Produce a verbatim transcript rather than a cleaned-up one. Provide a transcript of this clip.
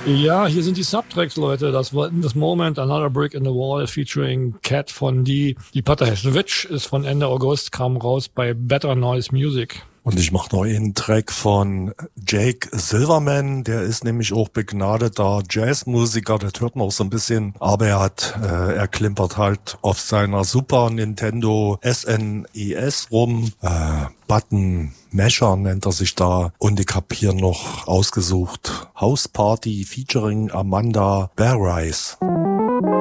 Ja, hier sind die Subtracks, Leute. Das war In This Moment, Another Brick in the Wall featuring Cat von Die. Die Platte heißt Witch, ist von Ende August, kam raus bei Better Noise Music. Und ich mache noch einen Track von Jake Silverman, der ist nämlich auch begnadeter Jazzmusiker, das hört man auch so ein bisschen, aber er hat, äh, er klimpert halt auf seiner Super Nintendo S N E S rum, äh, Button Masher nennt er sich da, und ich hab hier noch ausgesucht House Party featuring Amanda Bearrise.